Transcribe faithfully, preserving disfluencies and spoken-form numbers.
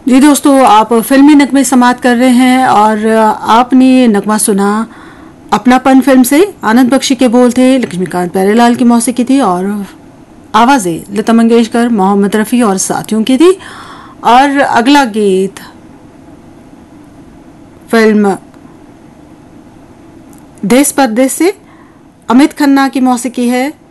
जी दोस्तों, आप फिल्मी नगमे समाप्त कर रहे हैं और आपने ये नगमा सुना अपनापन फिल्म से। आनंद बख्शी के बोल थे, लक्ष्मीकांत प्यारेलाल की मौसीकी थी और आवाजें लता मंगेशकर, मोहम्मद रफ़ी और साथियों की थी। और अगला गीत फिल्म देश परदेश से अमित खन्ना की मौसीकी है।